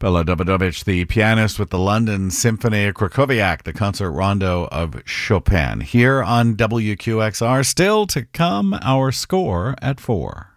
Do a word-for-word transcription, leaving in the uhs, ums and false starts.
Bela Davidovich, the pianist with the London Symphony Krakowiak, the concert rondo of Chopin. Here on W Q X R, still to come, our score at four.